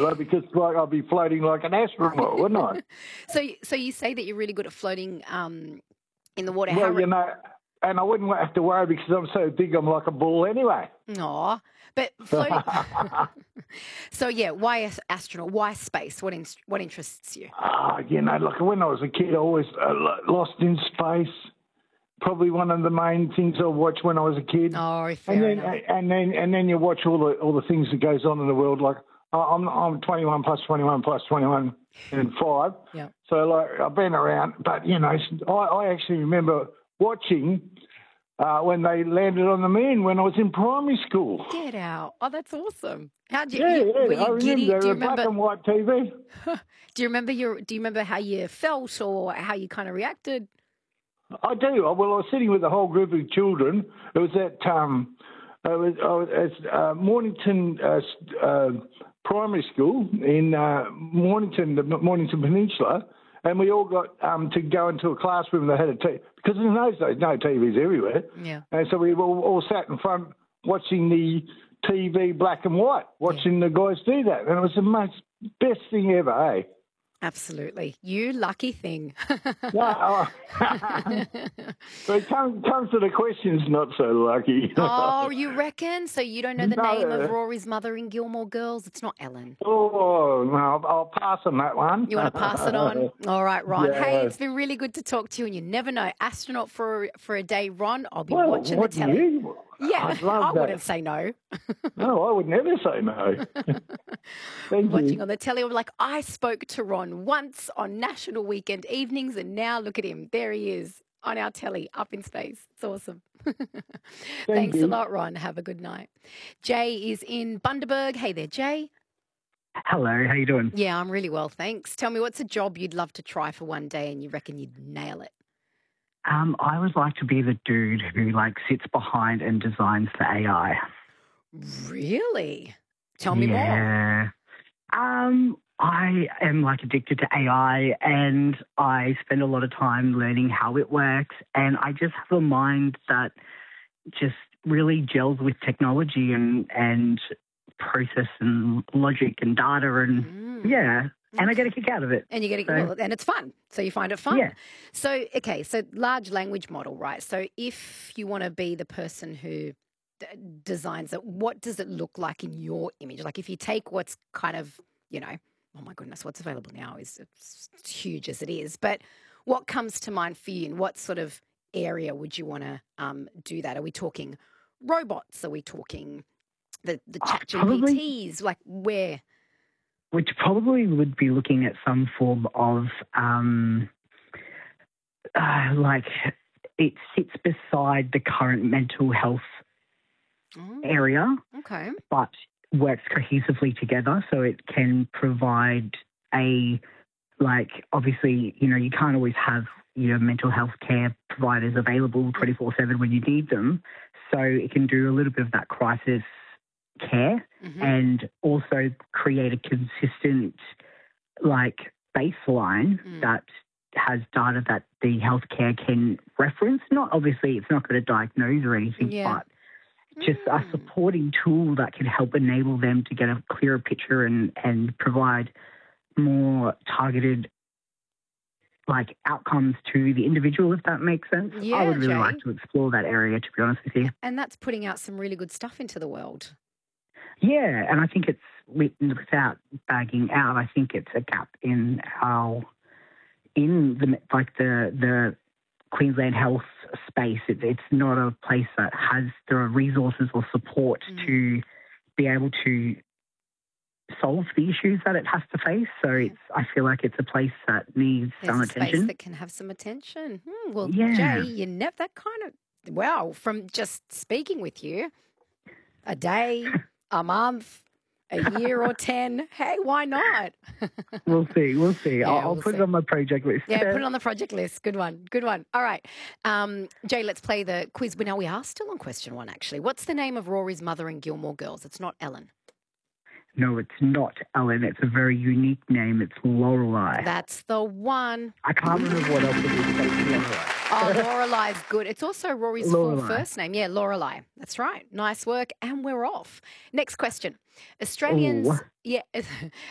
like, because like I'd be floating like an astronaut, wouldn't I? So you say that you're really good at floating in the water. Well, and I wouldn't have to worry because I'm so big. I'm like a ball anyway. Aw, but floating. So yeah, why astronaut? Why space? What interests you? Like when I was a kid, I always lost in space. Probably one of the main things I watched when I was a kid. Oh, fair enough. And then you watch all the things that goes on in the world. Like I'm 21 plus 21 plus 21 and 5. Yeah. So like I've been around, but I actually remember watching when they landed on the moon when I was in primary school. Get out! Oh, that's awesome. How'd you? Yeah. Were you I giddy? remember Do you the black remember? and white TV. Do you remember how you felt or how you kind of reacted? I do. Well, I was sitting with a whole group of children. It was at Mornington Primary School in Mornington, the Mornington Peninsula, and we all got to go into a classroom that had a TV, because in those days, no TVs everywhere. Yeah. And so we all sat in front watching the TV black and white, watching the guys do that. And it was the best thing ever, eh? Absolutely. You lucky thing. But it comes to the questions, not so lucky. Oh, you reckon? So you don't know the name of Rory's mother in Gilmore Girls? It's not Ellen. Oh, no, I'll pass on that one. You want to pass it on? All right, Ron. Yeah. Hey, it's been really good to talk to you, and you never know. Astronaut for a day, Ron. I'll be watching the telly. You? Yeah, I'd love I that. wouldn't say no. No, I would never say no. Thank Watching you. on the telly, I'm like, I spoke to Ron once on National Weekend Evenings, and now look at him. There he is on our telly, up in space. It's awesome. Thanks a lot, Ron. Have a good night. Jay is in Bundaberg. Hey there, Jay. Hello, how you doing? Yeah, I'm really well, thanks. Tell me, what's a job you'd love to try for one day and you reckon you'd nail it? I would like to be the dude who sits behind and designs the AI. Really? Tell me more. Yeah. I am addicted to AI, and I spend a lot of time learning how it works, and I just have a mind that just really gels with technology and process and logic and data and and I get a kick out of it. And you get and it's fun. So you find it fun. Yeah. So large language model, right? So if you want to be the person who designs it, what does it look like in your image? Like if you take what's kind of, oh my goodness, what's available now is it's huge as it is. But what comes to mind for you, and what sort of area would you want to do that? Are we talking robots? Are we talking the ChatGPTs? Like where? Which probably would be looking at some form of, it sits beside the current mental health area, okay, but works cohesively together, so it can provide obviously, you can't always have mental health care providers available 24/7 when you need them, so it can do a little bit of that crisis care and also create a consistent baseline that has data that the healthcare can reference. Obviously it's not going to diagnose or anything, but just a supporting tool that can help enable them to get a clearer picture and provide more targeted outcomes to the individual, if that makes sense. Yeah, I would really Jay. like to explore that area, to be honest with you. And that's putting out some really good stuff into the world. Yeah, and I think it's, without bagging out, I think it's a gap in the Queensland health space. It's not a place that has the resources or support to be able to solve the issues that it has to face. So I feel like it's a place that needs some attention. Space that can have some attention. Well, Yeah. Jay, you never that kind of, wow, from just speaking with you, a day, a month, a year or 10, hey, why not? We'll see. Yeah, I'll we'll put see. it on my project list. Yeah, put it on the project list. Good one. All right. Jay, let's play the quiz. Now, we are still on question 1, actually. What's the name of Rory's mother in Gilmore Girls? It's not Ellen. No, it's not Ellen. It's a very unique name. It's Lorelei. That's the one. I can't remember what else it is, but it's Lorelei. Oh, Lorelei's good. It's also Rory's full first name. Yeah, Lorelei. That's right. Nice work. And we're off. Next question.